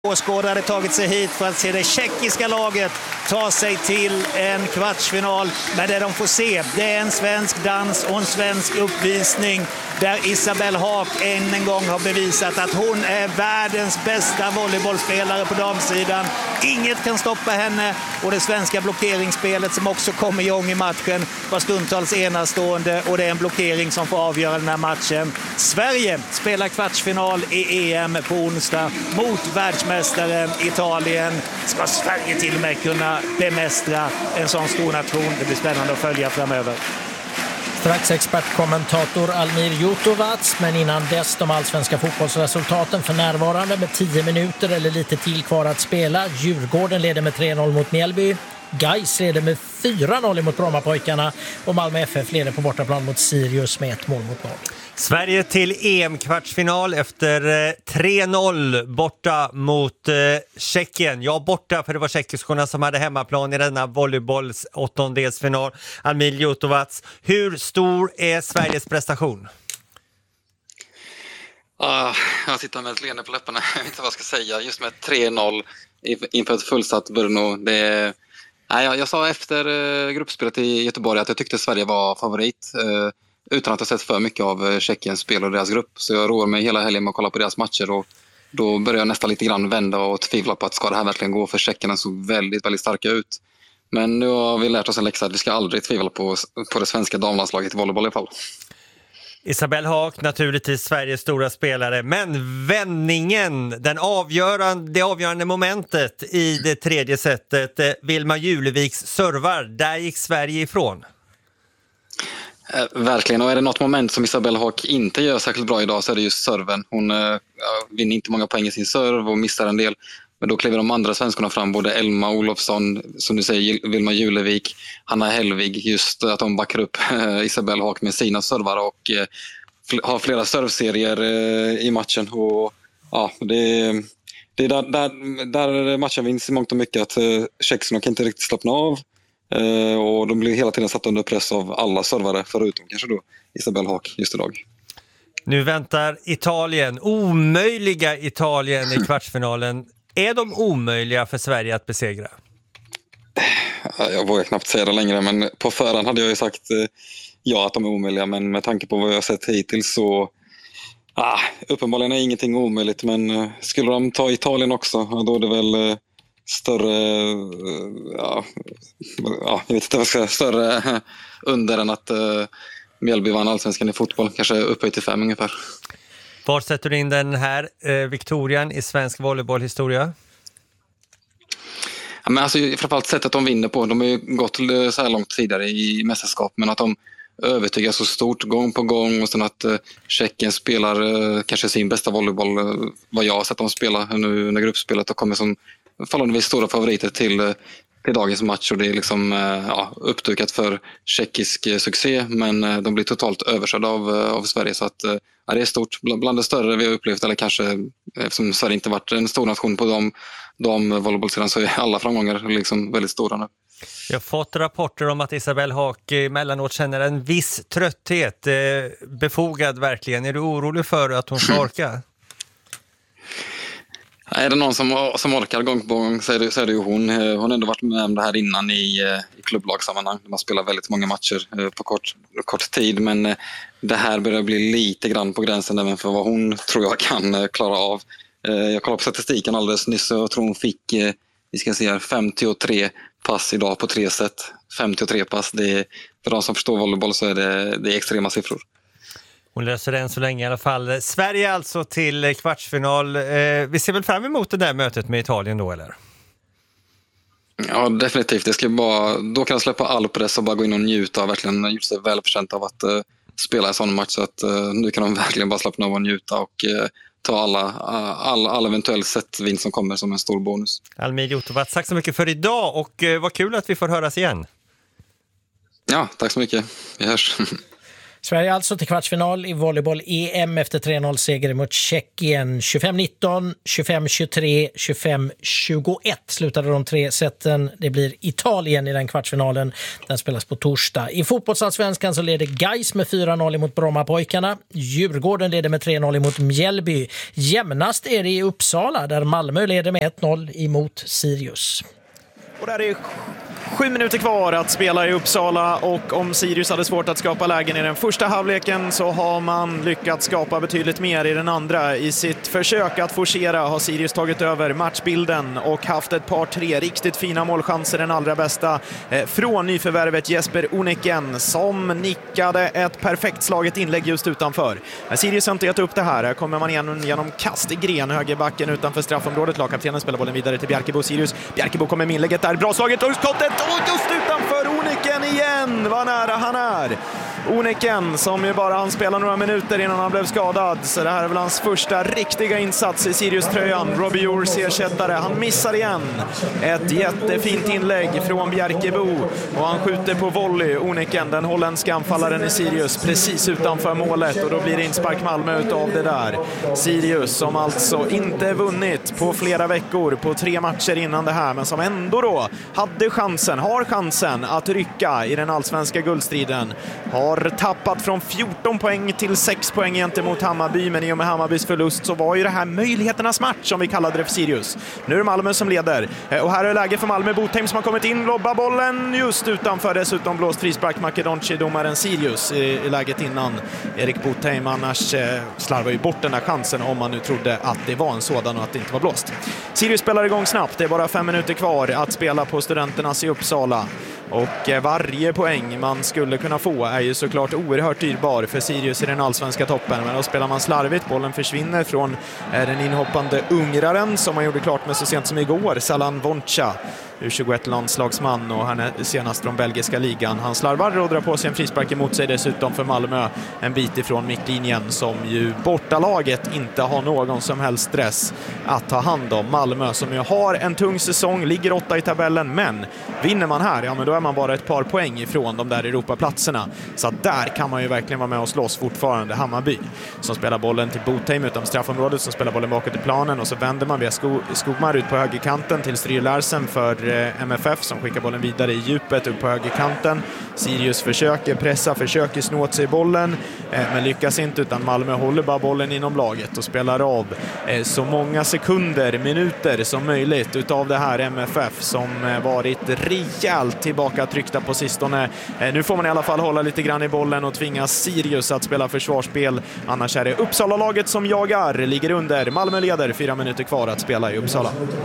Åskådare tagit sig hit för att se det tjeckiska laget ta sig till en kvartsfinal. Men det de får se, det är en svensk dans och en svensk uppvisning där Isabelle Haak än en gång har bevisat att hon är världens bästa volleybollspelare på damsidan. Inget kan stoppa henne, och det svenska blockeringsspelet som också kommer igång i matchen var stundtals enastående, och det är en blockering som får avgöra den här matchen. Sverige spelar kvartsfinal i EM på onsdag mot världsmästaren Italien. Ska Sverige till och med kunna bemästra en sån stor nation? Det blir spännande att följa framöver. Strax expertkommentator Almir Jutovac, men innan dess de allsvenska fotbollsresultaten för närvarande med 10 minuter eller lite till kvar att spela. Djurgården leder med 3-0 mot Mjällby. Gais leder med 4-0 mot Brommapojkarna, och Malmö FF leder på bortaplan mot Sirius med 1-0 mot 0. Sverige till EM-kvartsfinal efter 3-0 borta mot Tjeckien. Ja, borta, för det var tjeckiskorna som hade hemmaplan i denna volleybolls åttondelsfinal. Almir Jutovac, hur stor är Sveriges prestation? Jag sitter med ett leende på läpparna. Jag vet inte vad jag ska säga. Just med 3-0 inför ett fullsatt Brno. Jag sa efter gruppspelet i Göteborg att jag tyckte Sverige var favorit. Utan att ha sett för mycket av Tjeckiens spel och deras grupp. Så jag roar mig hela helgen med att kolla på deras matcher, och då börjar jag nästan lite grann vända och tvivla på att ska det här verkligen gå, för tjeckerna såg väldigt, väldigt starka ut. Men nu har vi lärt oss en läxa att vi ska aldrig tvivla på det svenska damlandslaget i volleyboll i alla fall. Isabelle Haak, naturligtvis Sveriges stora spelare, men vändningen, det avgörande momentet i det tredje setet, Vilma Juleviks servar, där gick Sverige ifrån. Verkligen, och är det något moment som Isabelle Haak inte gör särskilt bra idag så är det just serven. Hon vinner inte många poäng i sin serv och missar en del. Men då kliver de andra svenskorna fram, både Elma Olofsson, som du säger, Vilma Julevik, Hanna Hellvig, just att de backar upp Isabelle Haak med sina servar och har flera servserier i matchen. Och ja, det är där matchen vinns i mångt och mycket, att tjeckerna kan inte riktigt slappna av. Och de blir hela tiden satt under press av alla servare, förutom kanske då Isabelle Haak just idag. Nu väntar Italien, omöjliga Italien i kvartsfinalen. Är de omöjliga för Sverige att besegra? Jag vågar knappt säga det längre, men på förhand hade jag ju sagt ja att de är omöjliga, men med tanke på vad jag har sett hittills så uppenbarligen är ingenting omöjligt. Men skulle de ta Italien också, då är det väl större jag vet inte vad jag ska, större under än att Mjällby vann allsvenskan i fotboll, kanske upphöjt till 5 ungefär. Var sätter du in den här Victorian i svensk volleybollhistoria? Ja, men alltså, framförallt sättet de vinner på. De har ju gått så här långt tidigare i mästerskap, men att de övertygar så stort gång på gång, och sen att Tjeckien spelar kanske sin bästa volleyboll vad jag har sett dem spela nu under gruppspelet, och kommer som förhållandevis stora favoriter till dagens match, och det är liksom uppdukat för tjeckisk succé, men de blir totalt överkörda av Sverige, så att det är stort, bland det större vi har upplevt, eller kanske eftersom Sverige inte varit en stor nation på de volleybollsidan, så är alla framgångar liksom väldigt stora nu. Jag har fått rapporter om att Isabelle Haak emellanåt känner en viss trötthet, befogad verkligen. Är du orolig för att hon ska orka? Är det någon som orkar gång på gång så är det ju hon. Hon har ändå varit med om det här innan i klubblagssammanhang. Man spelar väldigt många matcher på kort tid, men det här börjar bli lite grann på gränsen även för vad hon tror jag kan klara av. Jag kollade på statistiken alldeles nyss, och jag tror hon fick 53 pass idag på 3 set. 53 pass, för de som förstår volleyboll så är det extrema siffror. Hon löser det än så länge i alla fall. Sverige alltså till kvartsfinal. Vi ser väl fram emot det där mötet med Italien då, eller? Ja, definitivt. Då kan jag släppa all press och bara gå in och njuta. Verkligen gjort sig välförtjänt av att spela en sån match. Så att nu kan de verkligen bara slappna av och njuta och ta alla eventuell setvinst som kommer som en stor bonus. Almir Jutovac, tack så mycket för idag, och vad kul att vi får höras igen. Ja, tack så mycket. Vi hörs. Sverige alltså till kvartsfinal i volleyboll-EM efter 3-0-seger mot Tjeckien. 25-19, 25-23, 25-21 slutade de 3 sätten. Det blir Italien i den kvartsfinalen. Den spelas på torsdag. I fotbollsallsvenskan så leder Gais med 4-0 mot Brommapojkarna. Djurgården leder med 3-0 mot Mjällby. Jämnast är det i Uppsala där Malmö leder med 1-0 emot Sirius. Och där är 7 minuter kvar att spela i Uppsala, och om Sirius hade svårt att skapa lägen i den första halvleken så har man lyckats skapa betydligt mer i den andra. I sitt försök att forcera har Sirius tagit över matchbilden och haft ett par 3 riktigt fina målchanser, den allra bästa från nyförvärvet Jesper Oniken som nickade ett perfekt slaget inlägg just utanför. Men Sirius har inte gett upp det här. Här kommer man igen genom kast i gren, högerbacken utanför straffområdet. Lagkaptenen spelar bollen vidare till Bjerkebo. Sirius. Bjerkebo kommer med inlägget där. Bra slaget och skottet. Och just utanför Oniken igen. Vad nära han är. Oniken som ju bara han spelar några minuter innan han blev skadad. Så det här är väl hans första riktiga insats i Sirius-tröjan. Robbie Urs ersättare. Han missar igen. Ett jättefint inlägg från Bjerkebo. Och han skjuter på volley. Oniken, den holländska anfallaren i Sirius, precis utanför målet. Och då blir det inspark Malmö utav det där. Sirius som alltså inte vunnit på flera veckor, på 3 matcher innan det här. Men som ändå då har chansen att rycka i den allsvenska guldstriden. Har tappat från 14 poäng till 6 poäng gentemot Hammarby, men i och med Hammarbys förlust så var ju det här möjligheternas match som vi kallade det för Sirius. Nu är det Malmö som leder, och här är läge för Malmö. Botheim som har kommit in, lobbar bollen just utanför, dessutom blåst frispark Makedonci, domaren Sirius i läget innan. Erik Botheim annars slarvar ju bort den här chansen om man nu trodde att det var en sådan och att det inte var blåst. Sirius spelar igång snabbt, det är bara 5 minuter kvar att spela på Studenternas i Uppsala. Och varje poäng man skulle kunna få är ju såklart oerhört dyrbar för Sirius i den allsvenska toppen. Men då spelar man slarvigt, bollen försvinner från den inhoppande ungraren som man gjorde klart med så sent som igår, Salan Voncha. U21-landslagsman och han är senast från belgiska ligan. Han slarvar och drar på sig en frispark emot sig dessutom för Malmö en bit ifrån mittlinjen som ju bortalaget inte har någon som helst stress att ta hand om. Malmö som ju har en tung säsong, ligger 8 i tabellen, men vinner man här, ja men då är man bara ett par poäng ifrån de där Europaplatserna. Så att där kan man ju verkligen vara med och slåss fortfarande. Hammarby som spelar bollen till Botheim utom straffområdet, som spelar bollen bakåt i planen, och så vänder man via Skogmar ut på högerkanten till Stryr Larsen för MFF som skickar bollen vidare i djupet upp på högerkanten. Sirius försöker snå åt sig bollen, men lyckas inte, utan Malmö håller bara bollen inom laget och spelar av så många minuter som möjligt utav det här MFF som varit rejält tillbaka tryckta på sistone. Nu får man i alla fall hålla lite grann i bollen och tvinga Sirius att spela försvarsspel. Annars är det Uppsala-laget som jagar, ligger under. Malmö leder, 4 minuter kvar att spela i Uppsala.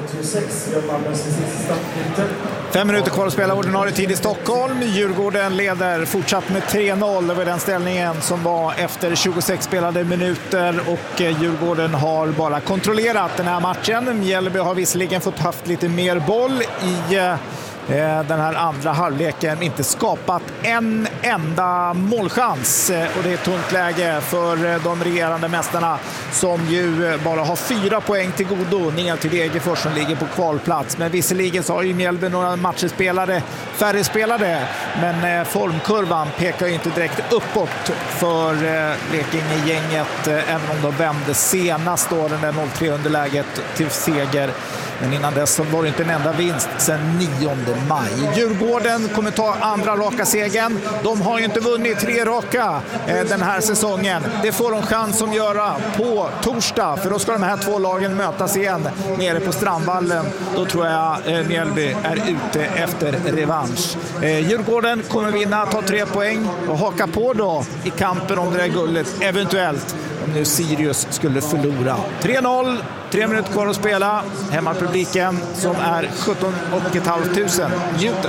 5 minuter kvar att spela ordinarie tid i Stockholm. Djurgården leder fortsatt med 3-0 över den ställningen som var efter 26 spelade minuter, och Djurgården har bara kontrollerat den här matchen. Mjällby har visserligen fått haft lite mer boll i den här andra halvleken, inte skapat en enda målchans, och det är ett tungt läge för de regerande mästarna som ju bara har 4 poäng till godo ner till Degerfors som ligger på kvalplats. Men visserligen så har ju Mjällby några matcher färre spelade, men formkurvan pekar ju inte direkt uppåt för Blekinge-gänget, även om de vände senast då den där 0-3 underläget till seger. Men innan dess så var det inte en enda vinst sedan 9 maj. Djurgården kommer ta andra raka segern. De har ju inte vunnit 3 raka den här säsongen. Det får de chans att göra på torsdag, för då ska de här 2 lagen mötas igen nere på Strandvallen. Då tror jag Mjällby är ute efter revansch. Djurgården kommer vinna, ta 3 poäng och haka på då i kampen om det där guldet, eventuellt om nu Sirius skulle förlora. 3-0, 3 minuter kvar att spela. Hemmapubliken som är 17 500 njuter.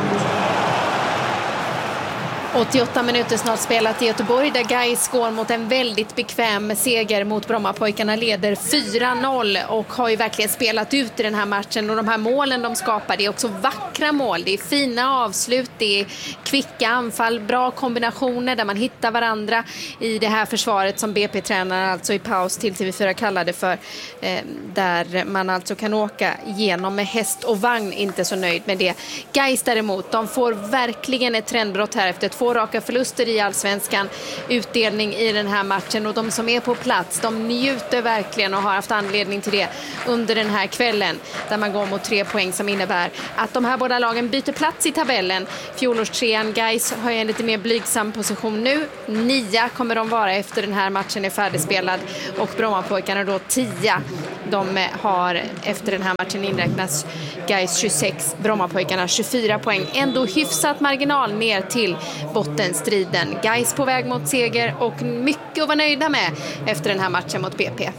88 minuter snart spelat i Göteborg där Gais går mot en väldigt bekväm seger mot Brommapojkarna, leder 4-0 och har ju verkligen spelat ut i den här matchen, och de här målen de skapar, det är också vackra mål, det är fina avslut, det är kvicka anfall, bra kombinationer där man hittar varandra i det här försvaret som BP-tränaren alltså i paus till TV4 kallade för, där man alltså kan åka igenom med häst och vagn, inte så nöjd med det. Gais däremot, de får verkligen ett trendbrott här efter ett 2 raka förluster i Allsvenskan, utdelning i den här matchen, och de som är på plats, de njuter verkligen och har haft anledning till det under den här kvällen, där man går mot 3 poäng som innebär att de här båda lagen byter plats i tabellen. Fjolårstrean Gais har en lite mer blygsam position nu. 9 kommer de vara efter den här matchen är färdigspelad, och Brommapojkarna då 10. De har efter den här matchen inräknats Gais 26, Brommapojkarna 24 poäng. Ändå hyfsat marginal ner till bottenstriden. Gais på väg mot seger och mycket att vara nöjda med efter den här matchen mot BP.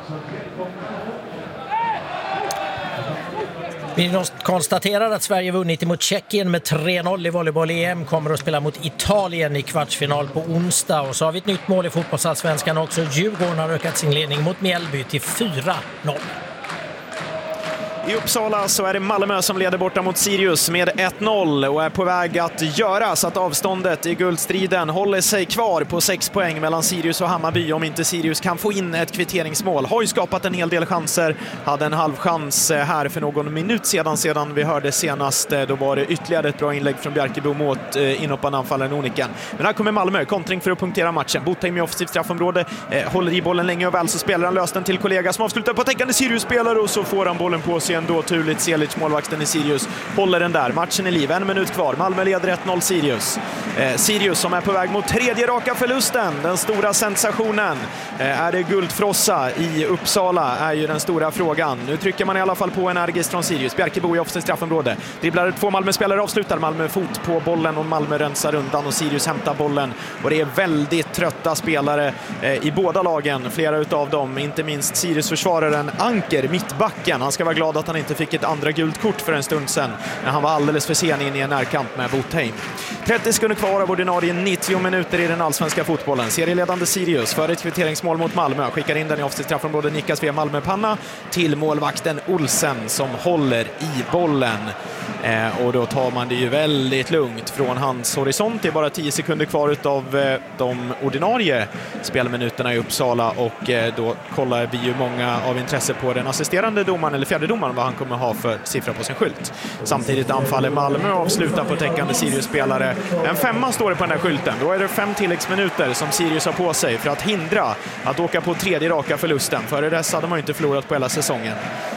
Vi konstaterar att Sverige vunnit mot Tjeckien med 3-0 i volleyboll-EM. Kommer att spela mot Italien i kvartsfinal på onsdag. Och så har vi ett nytt mål i fotbollsallsvenskan också. Djurgården har ökat sin ledning mot Mjällby till 4-0. I Uppsala så är det Malmö som leder borta mot Sirius med 1-0 och är på väg att göra så att avståndet i guldstriden håller sig kvar på 6 poäng mellan Sirius och Hammarby, om inte Sirius kan få in ett kvitteringsmål. Har ju skapat en hel del chanser, hade en halv chans här för någon minut sedan vi hörde senast. Då var det ytterligare ett bra inlägg från Bjarkebo mot inhoppande anfallaren Oniken. Men här kommer Malmö, kontring för att punktera matchen. Botheim i offensivt straffområde, håller i bollen länge och väl, så spelar han löst den till kollega som avslutar på täckande Sirius-spelare, och så får han bollen på sig ändå. Turligt Selic, målvakten i Sirius, håller den där. Matchen är liv, 1 minut kvar. Malmö leder 1-0 Sirius. Sirius som är på väg mot 3:e raka förlusten. Den stora sensationen. Är det guldfrossa i Uppsala är ju den stora frågan. Nu trycker man i alla fall på energiskt från Sirius. Bjarkebo i offensivt straffområde. Dribblar 2 Malmö-spelare, avslutar. Malmö fot på bollen och Malmö rensar undan och Sirius hämtar bollen. Och det är väldigt trötta spelare i båda lagen. Flera utav dem, inte minst Sirius-försvararen Anker, mittbacken. Han ska vara glad att han inte fick ett andra gult kort för en stund sedan, när han var alldeles för sen in i en närkamp med Botheim. 30 sekunder kvar av ordinarie 90 minuter i den allsvenska fotbollen. Serieledande Sirius för ett kvitteringsmål mot Malmö. Skickar in den i offensivt straffområde, nickas via Malmö-panna till målvakten Olsen som håller i bollen. Och då tar man det ju väldigt lugnt från hans horisont. Det är bara 10 sekunder kvar utav de ordinarie spelminuterna i Uppsala, och då kollar vi ju många av intresse på den assisterande domaren eller fjärde domaren, vad han kommer ha för siffra på sin skylt. Samtidigt anfaller Malmö och avslutar på täckande Sirius-spelare. En 5 står det på den här skylten. Då är det 5 tilläggsminuter som Sirius har på sig för att hindra att åka på 3:e raka förlusten. Före dess hade man ju inte förlorat på hela säsongen.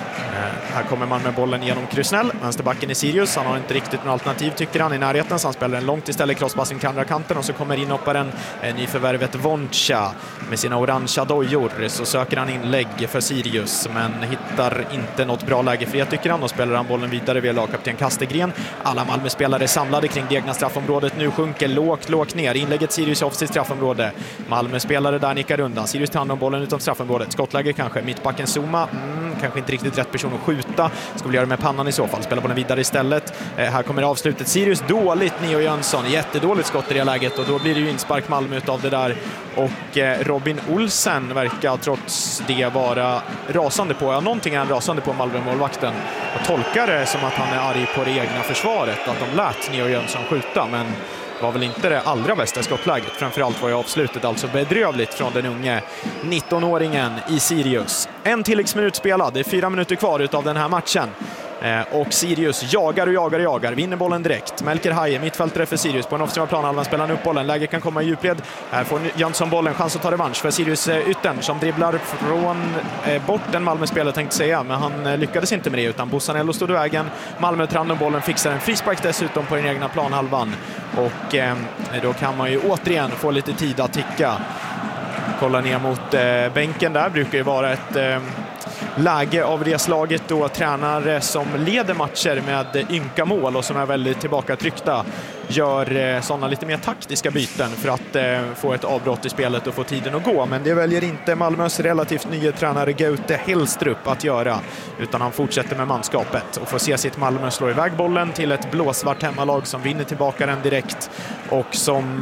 Här kommer man med bollen genom Krusnell, vänsterbacken i Sirius. Han har inte riktigt något alternativ tycker han i närheten, så han spelar en långt istället, crosspassing till andra kanten, och så kommer inhopparen nyförvärvet Voncha med sina orangea dojor. Så söker han inlägg för Sirius men hittar inte något bra läge för det tycker han, och spelar han bollen vidare via lagkapten Kastegren. Alla Malmö-spelare samlade kring det egna straffområdet. Nu sjunker lågt ner. Inlägget Sirius off sitt straffområde. Malmö-spelare där nickar undan. Sirius tar hand om bollen utom straffområdet. Skottläge kanske. Mittbacken Zuma. Kanske inte riktigt rätt person att skjuta. Ska vi göra med pannan i så fall. Spelar bollen vidare istället. Här kommer avslutet. Sirius dåligt. Neo Jönsson. Jättedåligt skott i det läget, och då blir det ju inspark Malmö utav det där. Och Robin Olsen verkar trots det vara rasande på. Ja, någonting är han rasande på, Malmö-målvakten. Och tolkar det som att han är arg på det egna försvaret. Att de lät Neo Jönsson skjuta, men var väl inte det allra bästa skottläget. Framförallt var ju avslutet alltså bedrövligt från den unge 19-åringen i Sirius. En tilläggsminut spelad, det är 4 minuter kvar utav den här matchen. Och Sirius jagar, vinner bollen direkt. Melker Haje, mittfältare för Sirius på en offensiv plan. Alvan spelar han upp bollen, läge kan komma i djupled. Här får Jönsson bollen, chans att ta revansch för Sirius yttern som dribblar från bort en Malmö-spelare tänkte säga, men han lyckades inte med det, utan Bossanello stod i vägen. Malmö tar hand om bollen, fixar en frispark dessutom på den egna planhalvan, och då kan man ju återigen få lite tid att ticka. Kolla ner mot bänken där, brukar ju vara ett läge av det slaget då tränare som leder matcher med ynka mål och som är väldigt tillbakatryckta gör sådana lite mer taktiska byten för att få ett avbrott i spelet och få tiden att gå. Men det väljer inte Malmös relativt nya tränare Gaute Hellstrup att göra, utan han fortsätter med manskapet och får se sitt Malmö slå iväg bollen till ett blåsvart hemmalag som vinner tillbaka den direkt och som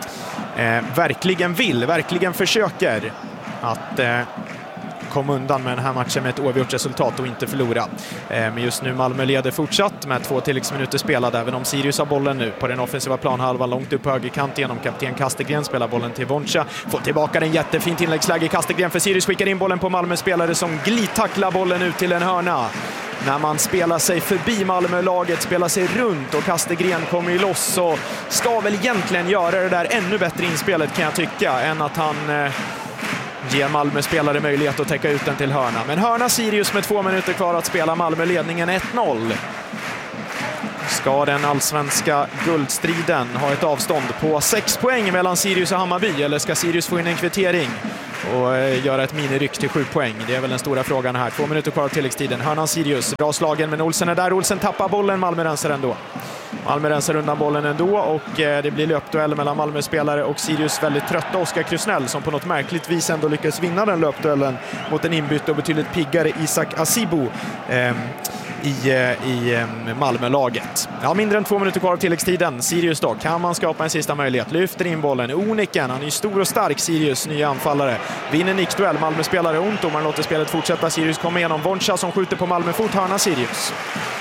verkligen försöker att kom undan med den här matchen med ett oavgjort resultat och inte förlora. Men just nu Malmö leder fortsatt med 2 tilläggsminuter spelade, även om Sirius har bollen nu på den offensiva planhalvan långt upp på högerkant genom kapten Kastegren, spelar bollen till Voncha, får tillbaka den jättefint inläggsläge. Kastegren för Sirius skickar in bollen på Malmö-spelare som glidtacklar bollen ut till en hörna. när man spelar sig förbi Malmö-laget, spelar sig runt och Kastegren kommer ju loss och ska väl egentligen göra det där ännu bättre inspelet kan jag tycka än att han ger Malmö-spelare möjlighet att täcka ut den till hörna. Men hörna Sirius med 2 minuter kvar att spela, Malmö-ledningen 1-0. Ska den allsvenska guldstriden ha ett avstånd på 6 poäng mellan Sirius och Hammarby, eller ska Sirius få in en kvittering och göra ett miniryck till 7 poäng? Det är väl den stora frågan här. 2 minuter kvar av tilläggstiden. Hörnan Sirius, bra slagen, men Olsen är där. Olsen tappar bollen, Malmö rensar ändå. Malmö rensar undan bollen ändå och det blir löpduell mellan Malmö-spelare och Sirius väldigt trötta Oskar Krusnell som på något märkligt vis ändå lyckas vinna den löpduellen mot en inbytt och betydligt piggare Isak Asibo i Malmö-laget. Ja, mindre än 2 minuter kvar av tilläggstiden. Sirius då, kan man skapa en sista möjlighet? Lyfter in bollen. Oniken, han är ju stor och stark, Sirius nya anfallare. Vinner nickduell, Malmö-spelare ont och man låter spelet fortsätta. Sirius kommer igenom. Voncha som skjuter på Malmö-fot, hörna Sirius.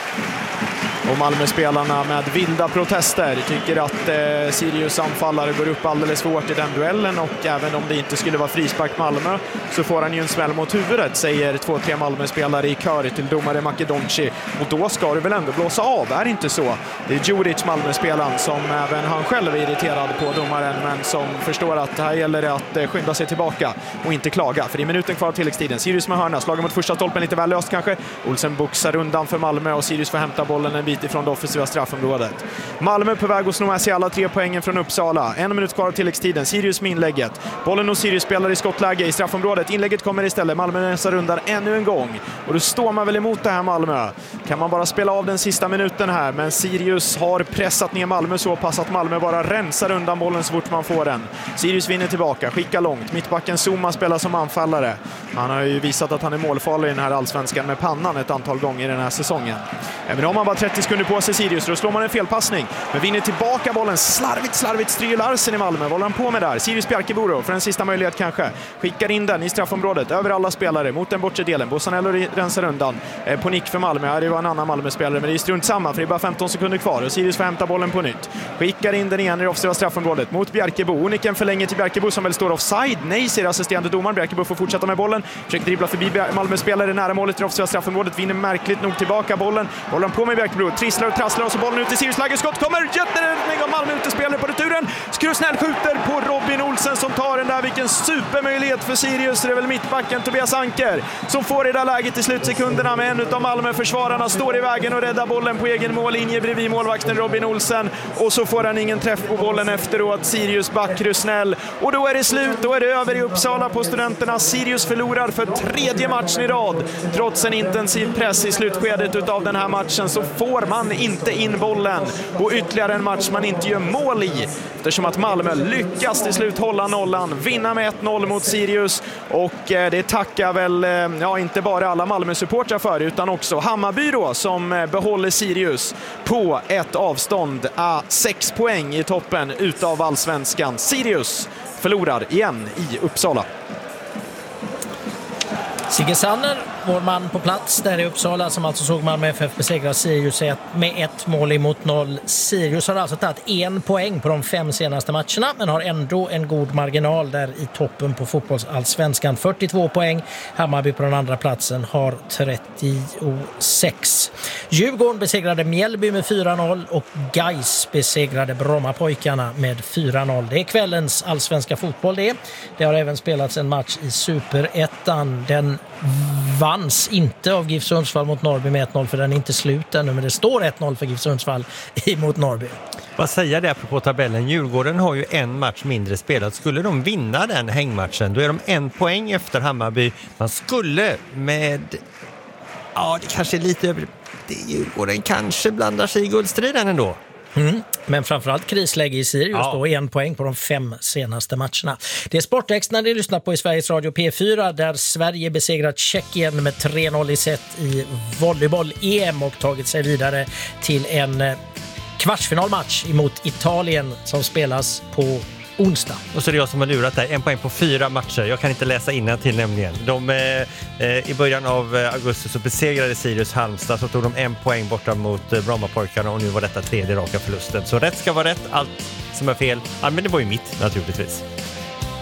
Och Malmö-spelarna med vilda protester tycker att Sirius anfallare går upp alldeles för hårt i den duellen, och även om det inte skulle vara frispark Malmö så får han ju en smäll mot huvudet, säger 2-3 Malmö-spelare i kör till domare Makedonci. Och då ska det väl ändå blåsa av, är det inte så? Det är Djuric, Malmö-spelaren, som även han själv är irriterad på domaren, men som förstår att det här gäller det att skynda sig tillbaka och inte klaga. För det är minuten kvar av tilläggstiden. Sirius med hörna, slagen mot första stolpen lite väl löst kanske. Olsen boxar undan för Malmö och Sirius får hämta bollen en bit ifrån det offensiva straffområdet. Malmö på väg att snå med sig alla 3 poängen från Uppsala. 1 minut kvar av tilläggstiden. Sirius med inlägget. Bollen och Sirius spelar i skottläge i straffområdet. Inlägget kommer istället. Malmö rensar undan ännu en gång. Och då står man väl emot det här Malmö. Kan man bara spela av den sista minuten här, men Sirius har pressat ner Malmö så pass att Malmö bara rensar undan bollen så fort man får den. Sirius vinner tillbaka, skickar långt. Mittbacken Zuma spelar som anfallare. Han har ju visat att han är målfarlig i den här allsvenskan med pannan ett antal gånger i den här säsongen. Även om man bara 30 sekunder på sig Sirius, då slår man en felpassning. Men vinner tillbaka bollen. Slarvigt styr Larsen i Malmö. Vad håller han på med där? Sirius Bjarkeboro för en sista möjlighet kanske. Skickar in den i straffområdet över alla spelare mot den bortre delen. Bossanello rensar undan. På nick för Malmö. Ja, det var en annan Malmö-spelare, men det är strunt samma för det är bara 15 sekunder kvar och Sirius får hämta bollen på nytt. Skickar in den igen i det offensiva straffområdet mot Bjarkebo. Oniken förlänger till Bjarkebo som väl står offside. Nej, säger assisterande domaren. Bjarkebo får fortsätta med bollen. Försöker dribbla förbi Malmö-spelare nära målet i det offensiva straffområdet. Vinner märkligt nog tillbaka bollen. Håller han på med Bjarkebo. Trisslar och trasslar och så bollen ut i Sirius läge. Skott kommer. Jätteräddning av Malmö utespelare på returen. Krusnell skjuter på Robin Olsen som tar den där. Vilken supermöjlighet för Sirius. Det är väl mittbacken Tobias Anker som får i det där läget i slutsekunderna, med en av Malmö-försvararna står i vägen och räddar bollen på egen mållinje bredvid målvakten Robin Olsen, och så får han ingen träff på bollen efteråt. Sirius back Krusnell, och då är det slut. Då är det över i Uppsala på Studenterna. Sirius förlorar för 3:e matchen i rad. Trots en intensiv press i slutskedet utav den här matchen så får man inte in bollen, och ytterligare en match man inte gör mål i, eftersom att Malmö lyckas till slut hålla nollan, vinna med 1-0 mot Sirius. Och det tackar väl inte bara alla Malmö-supportrar för, utan också Hammarby då, som behåller Sirius på ett avstånd av 6 poäng i toppen utav allsvenskan. Sirius förlorar igen i Uppsala. Sigge Sanner, vår man på plats där i Uppsala, som alltså såg Malmö FF besegra Sirius med 1 mål emot 0. Sirius har alltså tagit 1 poäng på de 5 senaste matcherna, men har ändå en god marginal där i toppen på fotbollsallsvenskan. 42 poäng. Hammarby på den andra platsen har 36. Djurgården besegrade Mjällby med 4-0 och Gais besegrade Brommapojkarna med 4-0. Det är kvällens allsvenska fotboll det. Det har även spelats en match i Superettan. Den vanns inte av GIF Sundsvall mot Norrby med 1-0, för den är inte slut ännu, men det står 1-0 för GIF Sundsvall mot Norrby. Vad säger det apropå tabellen? Djurgården har ju en match mindre spelat. Skulle de vinna den hängmatchen, då är de 1 poäng efter Hammarby. Man skulle med... Ja, det kanske är lite över... Djurgården kanske blandar sig i guldstriden ändå. Men framförallt krisläge i Sirius då, 1 poäng på de 5 senaste matcherna. Det är Sportex när ni lyssnar på i Sveriges Radio P4, där Sverige besegrat Tjeckien med 3-0 i set i volleyboll-EM och tagit sig vidare till en kvartsfinalmatch emot Italien som spelas på onsdag. Och så är det jag som har lurat där. 1 poäng på 4 matcher. Jag kan inte läsa innantill nämligen. I början av augusti så besegrade Sirius Halmstad, så tog de 1 poäng borta mot Brommapojkarna, och nu var detta 3:e raka förlusten. Så rätt ska vara rätt. Allt som är fel, men det var ju mitt naturligtvis.